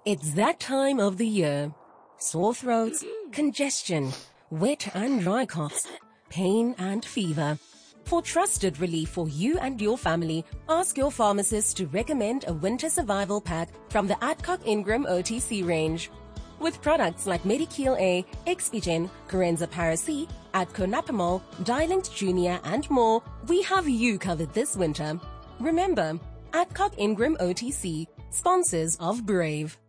It's that time of the year. Sore throats, congestion, wet and dry coughs, pain and fever. For trusted relief for you and your family, ask your pharmacist to recommend a winter survival pack from the Adcock Ingram OTC range. With products like Medikil A, Expigen, Corenza Paracy, Adconapamol, Dilint Junior and more, we have you covered this winter. Remember, Adcock Ingram OTC, sponsors of Brave.